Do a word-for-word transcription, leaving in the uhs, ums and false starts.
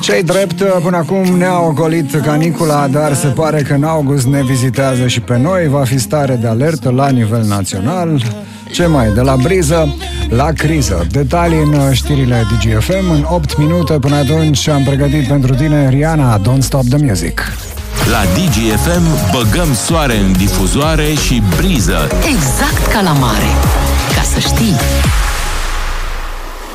Cei drept, până acum ne-a ocolit canicula, dar se pare că în august ne vizitează și pe noi. Va fi stare de alertă la nivel național. Ce mai? De la briză la criză. Detalii în știrile D G F M în opt minute. Până atunci am pregătit pentru tine Rihanna, Don't Stop the Music. La D G F M băgăm soare în difuzoare și briză. Exact ca la mare. Ca să știi.